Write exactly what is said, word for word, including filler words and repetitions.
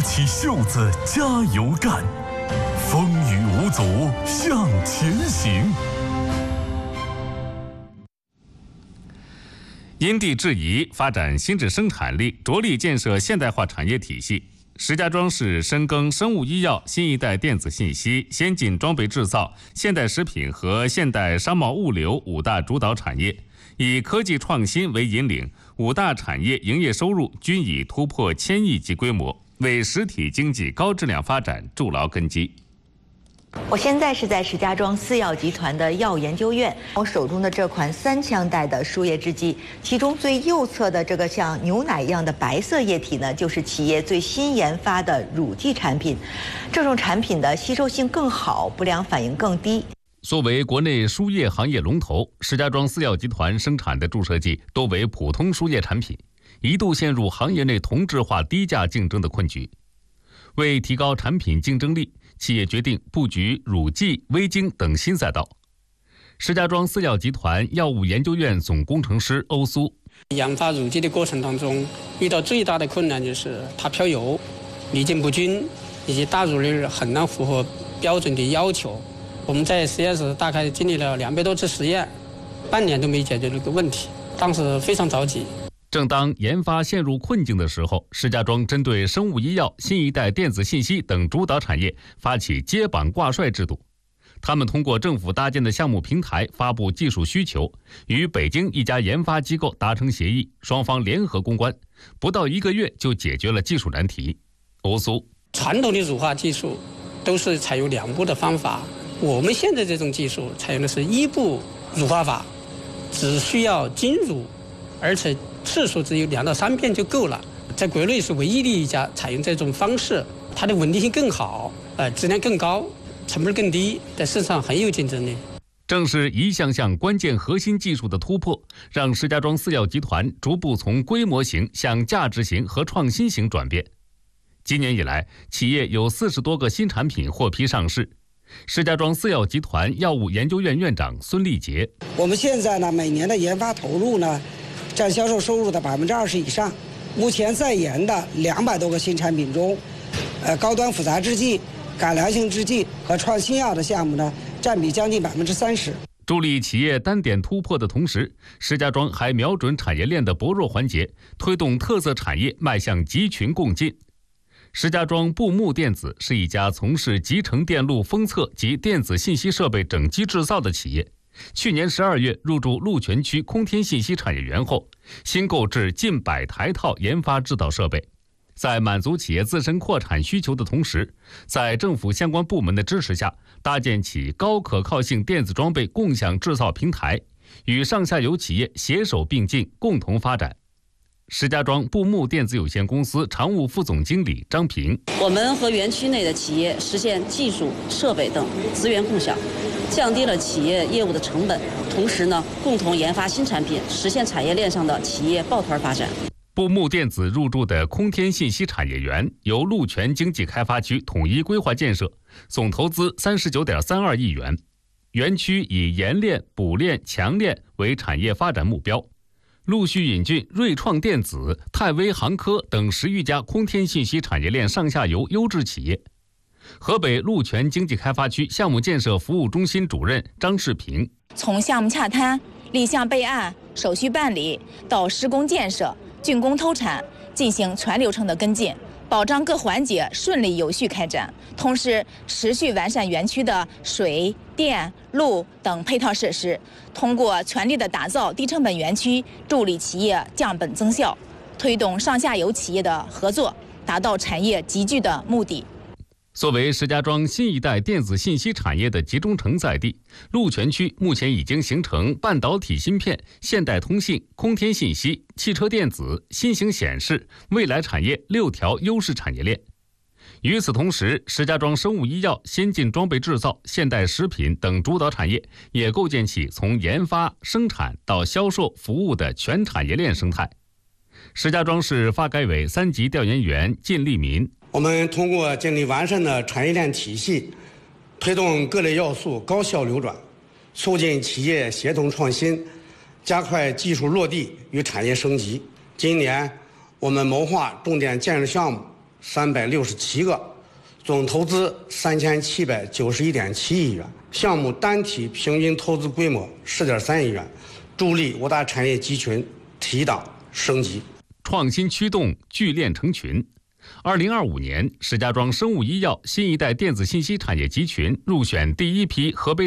起袖子，加油干，风雨无阻向前行。 因地制宜发展新质生产力，着力建设现代化产业体系。石家庄市深耕生物医药、新一代电子信息、先进装备制造、现代食品和现代商贸物流五大主导产业，以科技创新为引领，五大产业营业收入均已突破千亿级规模，为实体经济高质量发展筑牢根基。 我现在是在石家庄四药集团的药研究院，我手中的这款三羟代的输液制剂，其中最右侧的这个像牛奶一样的白色液体呢，就是企业最新研发的乳剂产品。这种产品的吸收性更好，不良反应更低。 作为国内输液行业龙头，石家庄四药集团生产的注射剂多为普通输液产品，一度陷入行业内同质化低价竞争的困局。为提高产品竞争力，企业决定布局乳剂、微晶等新赛道。石家庄四药集团药物研究院总工程师欧苏： 研发乳剂的过程当中，遇到最大的困难就是它飘油、离境不均，以及大乳率很难符合标准的要求。我们在实验室大概经历了两百多次实验，半年都没解决这个问题，当时非常着急。 正当研发陷入困境的时候，石家庄针对生物医药、新一代电子信息等主导产业发起接榜挂帅制度。他们通过政府搭建的项目平台发布技术需求，与北京一家研发机构达成协议，双方联合攻关，不到一个月就解决了技术难题。欧苏： 传统的乳化技术都是采用两步的方法，我们现在这种技术采用的是一步乳化法，只需要精乳，而且次数只有两到三遍就够了。在国内是唯一的一家采用这种方式，它的稳定性更好，呃，质量更高，成本更低，在市场很有竞争力。 正是一项项关键核心技术的突破，让石家庄四药集团逐步从规模型向价值型和创新型转变。今年以来，企业有四十多个新产品获批上市。石家庄四药集团药物研究院院长孙立杰： 我们现在呢，每年的研发投入呢，占销售收入的百分之二十以上。目前在研的两百多个新产品中，呃，高端复杂制剂、改良性制剂和创新药的项目呢，占比将近百分之三十。 助力企业单点突破的同时，石家庄还瞄准产业链的薄弱环节，推动特色产业迈向集群共进。石家庄布木电子是一家从事集成电路封测及电子信息设备整机制造的企业。去年十二月入驻鹿泉区空天信息产业园后，新购置近百台套研发制造设备，在满足企业自身扩产需求的同时，在政府相关部门的支持下，搭建起高可靠性电子装备共享制造平台，与上下游企业携手并进，共同发展。石家庄布木电子有限公司常务副总经理张平： 我们和园区内的企业实现技术、设备等资源共享，降低了企业业务的成本，同时呢，共同研发新产品，实现产业链上的企业抱团发展。 布木电子入驻的空天信息产业园由鹿泉经济开发区统一规划建设，总投资三十九点三二亿元。园区以冶炼、补炼、强炼为产业发展目标，陆续引进锐创电子、泰威航科等十余家空天信息产业链上下游优质企业。河北鹿泉经济开发区项目建设服务中心主任张世平： 从项目洽谈、立项备案、手续办理到施工建设、竣工投产，进行全流程的跟进，保障各环节顺利有序开展，同时持续完善园区的水电路等配套设施，通过全力的打造低成本园区，助力企业降本增效，推动上下游企业的合作，达到产业集聚的目的。 作为石家庄新一代电子信息产业的集中承载地，鹿泉区目前已经形成半导体芯片、现代通信、空天信息、汽车电子、新型显示、未来产业六条优势产业链。与此同时，石家庄生物医药、先进装备制造、现代食品等主导产业也构建起从研发、生产到销售服务的全产业链生态。石家庄市发改委三级调研员靳立民： 我们通过建立完善的产业链体系，推动各类要素高效流转，促进企业协同创新，加快技术落地与产业升级。今年，我们谋划重点建设项目三百六十七个，总投资三千七百九十一点七亿元，项目单体平均投资规模十点三亿元，助力五大产业集群提档升级。 创新驱动，聚链成群。二零二五年，石家庄生物医药新一代电子信息产业集群入选第一批河北